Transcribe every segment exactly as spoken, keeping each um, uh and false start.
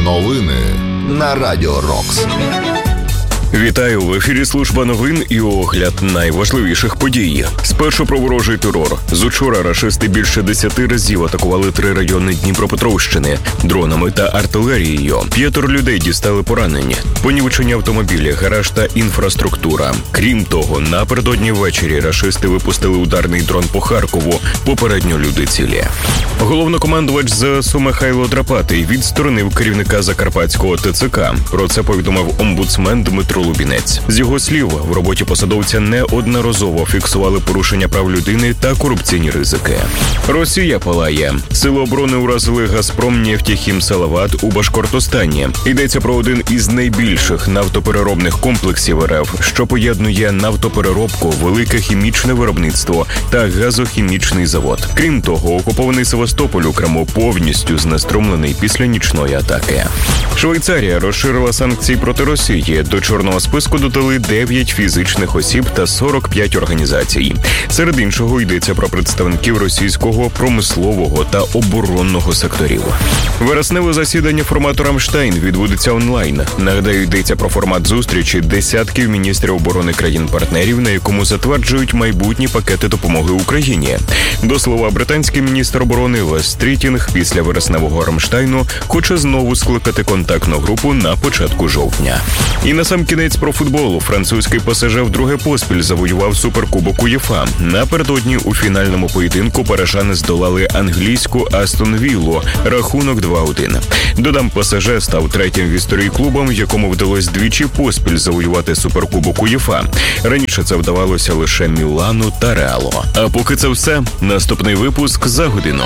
Новини на Радіо Рокс. Вітаю! В ефірі служба новин і огляд найважливіших подій. Спершу про ворожий терор. З учора рашисти більше десяти разів атакували три райони Дніпропетровщини дронами та артилерією. П'ятеро людей дістали поранення. Понівечені автомобілі, гараж та інфраструктура. Крім того, напередодні ввечері рашисти випустили ударний дрон по Харкову. Попередньо люди цілі. Головнокомандувач ЗСУ Михайло Драпатий відсторонив керівника Закарпатського ТЦК. Про це повідомив омбудсмен Дмитро Лубінець. З його слів, в роботі посадовця неодноразово фіксували порушення прав людини та корупційні ризики. Росія палає. Сили оборони уразили Газпром Нефтехім Салават у Башкортостані. Йдеться про один із найбільших нафтопереробних комплексів РФ, що поєднує нафтопереробку, велике хімічне виробництво та газохімічний завод. Крім того, окупований Севастополь у Криму повністю знеструмлений після нічної атаки. Швейцарія розширила санкції проти Росії. До чорного списку додали дев'ять фізичних осіб та сорок п'ять організацій. Серед іншого йдеться про представників російського промислового та оборонного секторів. Вересневе засідання формату «Рамштайн» відбудеться онлайн. Нагадаю, йдеться про формат зустрічі десятків міністрів оборони країн-партнерів, на якому затверджують майбутні пакети допомоги Україні. До слова, британський міністр оборони Вес Стрітінг після вересневого «Рамштайну» хоче знову скликати контактну групу на початку жовтня. І на сам кінець про футбол. Французький ПСЖ вдруге поспіль завоював суперкубок УЄФА. Напередодні у фінальному поєдинку парижани здолали англійську Астон Віллу. Рахунок два один. Додам, ПСЖ став третім в історії клубом, якому вдалося двічі поспіль завоювати суперкубок УЄФА. Раніше це вдавалося лише Мілану та Реалу. А поки це все, наступний випуск за годину.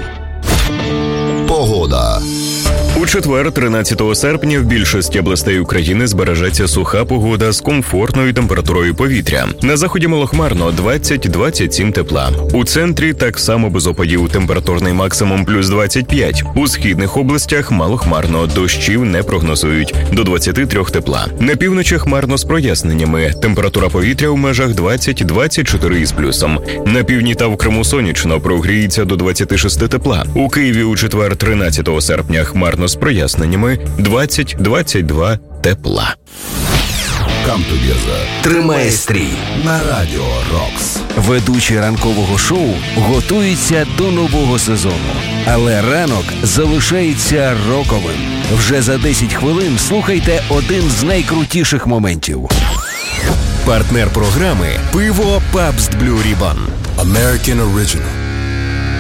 Погода. У четвер, тринадцятого серпня, в більшості областей України збережеться суха погода з комфортною температурою повітря. На заході малохмарно двадцять - двадцять сім тепла. У центрі так само без опадів, температурний максимум плюс двадцять п'ять. У східних областях малохмарно, дощів не прогнозують, до двадцяти трьох тепла. На півночі хмарно з проясненнями, температура повітря у межах двадцять - двадцять чотири із плюсом. На півдні та в Криму сонячно, прогріється до двадцяти шести тепла. У Києві у четвер, тринадцятого серпня, хмарно з проясненнями, двадцять - двадцять два тепла. Come together. Тримає стрій На Радіо Рокс. Ведучі ранкового шоу готуються до нового сезону. Але ранок залишається роковим. Вже за десять хвилин слухайте один з найкрутіших моментів. Партнер програми «Пиво Pabst Blue Ribbon». American Original.